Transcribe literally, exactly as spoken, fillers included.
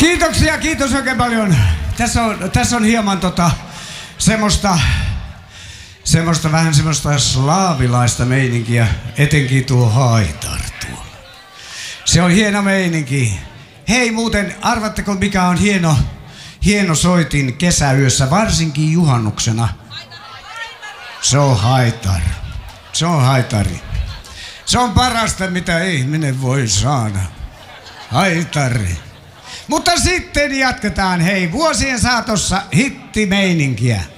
Kiitoksia, kiitos oikein paljon. Tässä on, tässä on hieman tota, semmoista, semmoista vähän semmoista slaavilaista meininkiä, etenkin tuo haitar tuolla. Se on hieno meininki. Hei muuten, arvatteko mikä on hieno, hieno soitin kesäyössä, varsinkin juhannuksena? Se on haitar. Se on haitari. Se on parasta, mitä ihminen voi saada. Haitari. Mutta sitten jatketaan, hei, vuosien saatossa hittimeininkiä.